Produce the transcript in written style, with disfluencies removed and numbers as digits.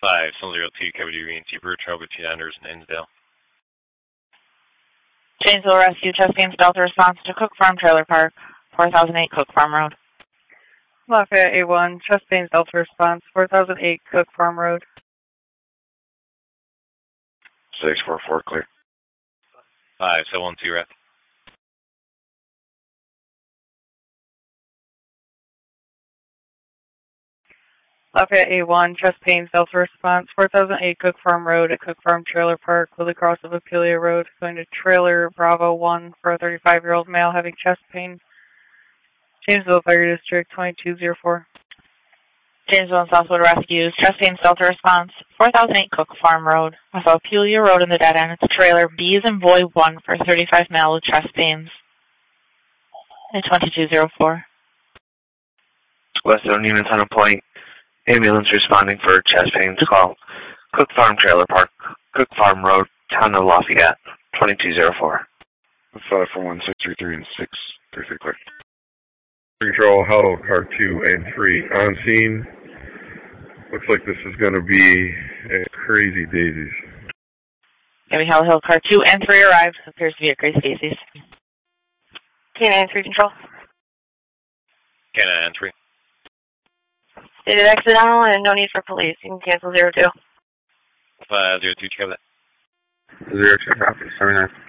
502 Coverdue ENT Brewer Trail between Anders and Ainsdale. Janesville Rescue, Chesapeake Delta response to Cook Farm Trailer Park, 4008 Cook Farm Road. Lafayette A1, Chesapeake Delta response, 4008 Cook Farm Road. 644 clear. 5712 Rep. Lafayette A1, Chesapeake Delta response, 4008 Cook Farm Road at Cook Farm Trailer Park, Lily Cross of Apelia Road, going to trailer Bravo 1 for a 35-year-old male having chest pain. Janesville Fire District, 2204. Janesville and Southwood Rescues, Chesapeake Delta response, 4008 Cook Farm Road, off Apelia Road in the dead end. It's a trailer B as in boy 1 for 35 male with chest pains. At 2204. West O'Neill Tunnel Point. Ambulance responding for chest pains. Call Cook Farm Trailer Park, Cook Farm Road, Town of Lafayette, 2204. 541 633 and 633 clear. Control, Hello, Car 2 and 3 on scene. Looks like this is going to be a crazy daisies. Gary Hill, Car 2 and 3 arrived. Appears to be a crazy daisies. Canine 3 Control. Canine 3. Stated accidental and no need for police. You can cancel 02. 502 check that. 02 copy, 79.